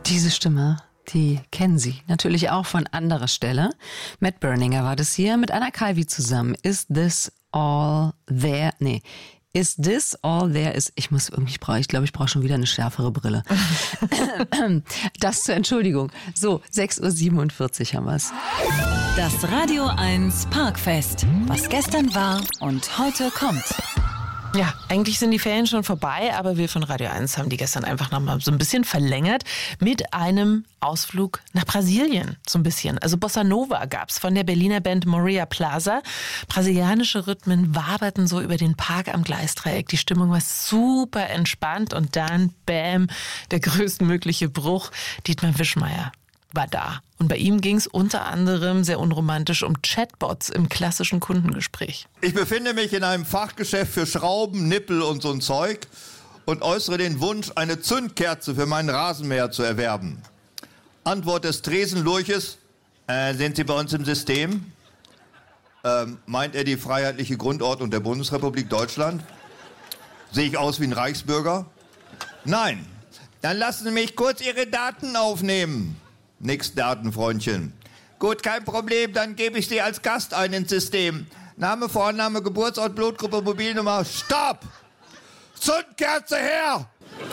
Diese Stimme, die kennen Sie natürlich auch von anderer Stelle. Matt Berninger war das hier mit Anna Calvi zusammen. Is this all there? Nee. Is this all there is? Ich glaube, ich brauche schon wieder eine schärfere Brille. Das zur Entschuldigung. So, 6:47 Uhr haben wir es. Das Radio 1 Parkfest. Was gestern war und heute kommt. Ja, eigentlich sind die Ferien schon vorbei, aber wir von Radio 1 haben die gestern einfach noch mal so ein bisschen verlängert mit einem Ausflug nach Brasilien, so ein bisschen. Also Bossa Nova gab's von der Berliner Band Moria Plaza. Brasilianische Rhythmen waberten so über den Park am Gleisdreieck. Die Stimmung war super entspannt und dann, bam, der größtmögliche Bruch. Dietmar Wischmeyer war da. Und bei ihm ging es unter anderem sehr unromantisch um Chatbots im klassischen Kundengespräch. Ich befinde mich in einem Fachgeschäft für Schrauben, Nippel und so ein Zeug und äußere den Wunsch, eine Zündkerze für meinen Rasenmäher zu erwerben. Antwort des Tresenlurches: sind Sie bei uns im System? Meint er die freiheitliche Grundordnung der Bundesrepublik Deutschland? Sehe ich aus wie ein Reichsbürger? Nein. Dann lassen Sie mich kurz Ihre Daten aufnehmen. Nix Daten, Freundchen. Gut, kein Problem, dann gebe ich Sie als Gast ein ins System. Name, Vorname, Geburtsort, Blutgruppe, Mobilnummer. Stopp! Zündkerze her!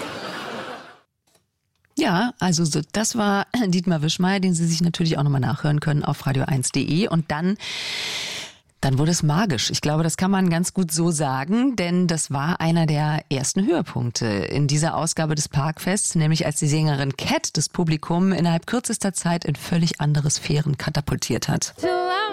Ja, also das war Dietmar Wischmeyer, den Sie sich natürlich auch nochmal nachhören können auf radio1.de. Und dann wurde es magisch. Ich glaube, das kann man ganz gut so sagen, denn das war einer der ersten Höhepunkte in dieser Ausgabe des Parkfests, nämlich als die Sängerin Cat das Publikum innerhalb kürzester Zeit in völlig andere Sphären katapultiert hat.